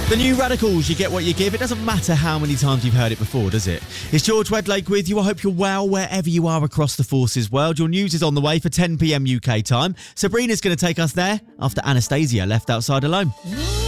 The New Radicals, you get what you give. It doesn't matter how many times you've heard it before, does it? It's George Wedlake with you. I hope you're well wherever you are across the forces world. Your news is on the way for 10 p.m. UK time. Sabrina's going to take us there after Anastasia left outside alone.